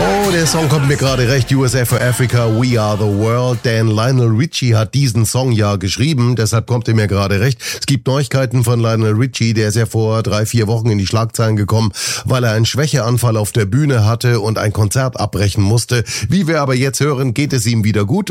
Oh, der Song kommt mir gerade recht. USA for Africa, We Are the World. Denn Lionel Richie hat diesen Song ja geschrieben, deshalb kommt er mir gerade recht. Es gibt Neuigkeiten von Lionel Richie, der ist ja vor 3-4 Wochen in die Schlagzeilen gekommen, weil er einen Schwächeanfall auf der Bühne hatte und ein Konzert abbrechen musste. Wie wir aber jetzt hören, geht es ihm wieder gut.